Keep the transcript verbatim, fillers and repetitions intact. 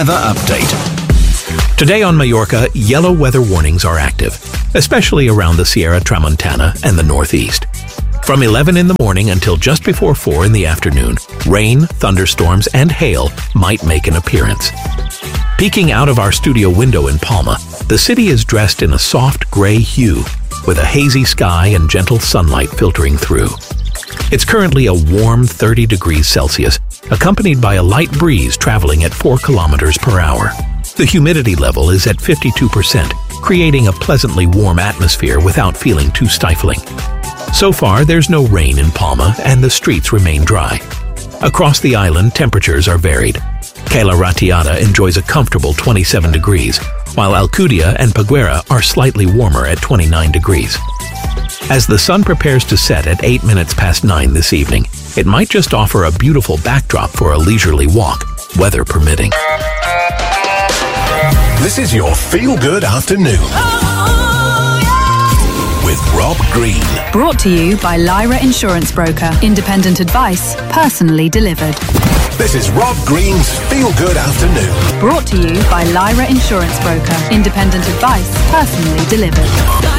Weather update. Today on Mallorca, yellow weather warnings are active, especially around the Sierra Tramontana and the northeast. From eleven in the morning until just before four in the afternoon, rain, thunderstorms, and hail might make an appearance. Peeking out of our studio window in Palma, the city is dressed in a soft gray hue, with a hazy sky and gentle sunlight filtering through. It's currently a warm thirty degrees Celsius, accompanied by a light breeze traveling at four kilometers per hour. The humidity level is at fifty-two percent, creating a pleasantly warm atmosphere without feeling too stifling. So far, there's no rain in Palma and the streets remain dry. Across the island, temperatures are varied. Cala Ratiada enjoys a comfortable twenty-seven degrees, while Alcudia and Peguera are slightly warmer at twenty-nine degrees. As the sun prepares to set at eight minutes past nine this evening, it might just offer a beautiful backdrop for a leisurely walk, weather permitting. This is your feel-good afternoon with Rob Green. Brought to you by Lyra Insurance Broker. Independent advice, personally delivered. This is Rob Green's feel-good afternoon. Brought to you by Lyra Insurance Broker. Independent advice, personally delivered.